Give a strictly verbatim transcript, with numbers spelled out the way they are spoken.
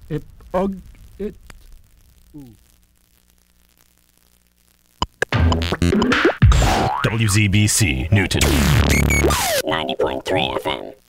It, og, it. W Z B C Newton. ninety point three F M.